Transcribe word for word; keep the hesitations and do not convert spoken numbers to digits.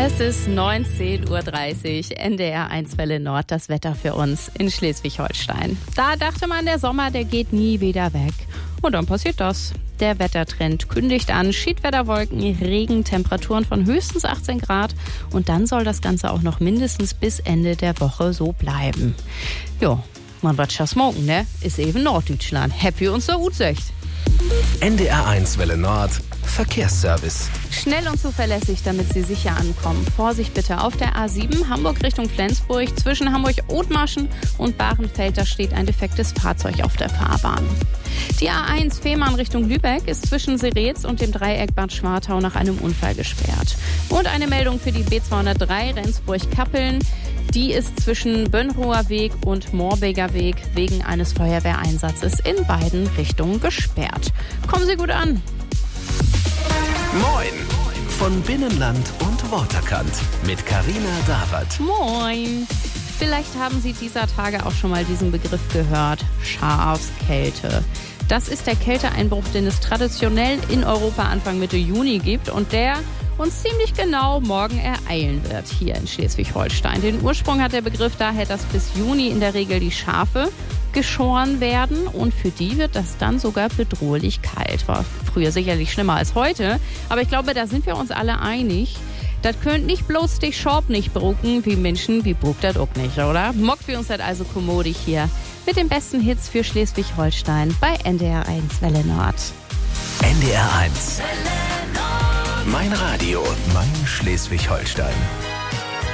Es ist neunzehn Uhr dreißig, N D R eins Welle Nord, das Wetter für uns in Schleswig-Holstein. Da dachte man, der Sommer, der geht nie wieder weg. Und dann passiert das. Der Wettertrend kündigt an, Schiedwetterwolken, Regen, Temperaturen von höchstens achtzehn Grad. Und dann soll das Ganze auch noch mindestens bis Ende der Woche so bleiben. Jo, man wird schon smoken, ne? Ist eben Norddeutschland. Happy und so gut sagt. N D R eins Welle Nord Verkehrsservice. Schnell und zuverlässig, damit Sie sicher ankommen. Vorsicht bitte auf der A sieben, Hamburg Richtung Flensburg. Zwischen Hamburg-Othmarschen und Bahrenfeld, da steht ein defektes Fahrzeug auf der Fahrbahn. Die A eins Fehmarn Richtung Lübeck ist zwischen Seretz und dem Dreieck Bad Schwartau nach einem Unfall gesperrt. Und eine Meldung für die B zweihundertdrei Rendsburg-Kappeln. Die ist zwischen Bönhower Weg und Moorbeger Weg wegen eines Feuerwehreinsatzes in beiden Richtungen gesperrt. Kommen Sie gut an. Moin von Binnenland und Waterkant mit Carina Dawert. Moin. Vielleicht haben Sie dieser Tage auch schon mal diesen Begriff gehört. Schafskälte. Das ist der Kälteeinbruch, den es traditionell in Europa Anfang Mitte Juni gibt und der uns ziemlich genau morgen ereilen wird hier in Schleswig-Holstein. Den Ursprung hat der Begriff daher, dass bis Juni in der Regel die Schafe geschoren werden und für die wird das dann sogar bedrohlich kalt. War früher sicherlich schlimmer als heute, aber ich glaube, da sind wir uns alle einig. Das könnt nicht bloß dich Schorb nicht brucken, wie Menschen, wie bruckt das auch nicht, oder? Mockt wir uns das also kommodig hier mit den besten Hits für Schleswig-Holstein bei N D R eins Welle Nord. N D R eins. Mein Radio, mein Schleswig-Holstein.